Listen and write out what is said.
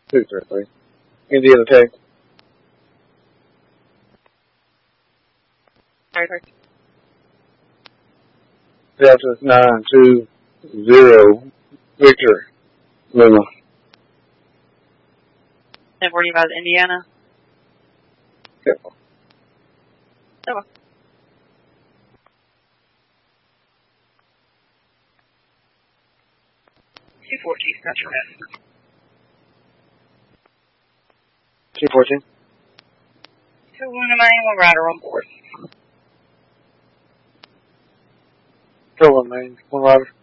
233. Indiana Tech. Delta 920 Victor Lima. 1045 Indiana. Yep. Okay. 214, Central F. 214. 2-1 Main, one rider on board. Go on, man. One rider.